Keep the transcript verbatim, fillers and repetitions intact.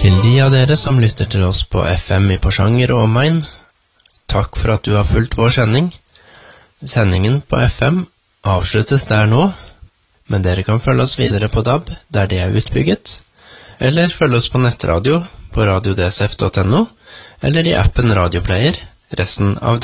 Til de av dere som lytter til oss på F M i Porsanger og omegn, takk for at du har fulgt vår sending. Sendingen på F M avsluttes der nå, men dere kan følge oss videre på D A B der det er utbygget, eller følge oss på nettradio på radio d s f punktum n o, eller i appen Radioplayer resten av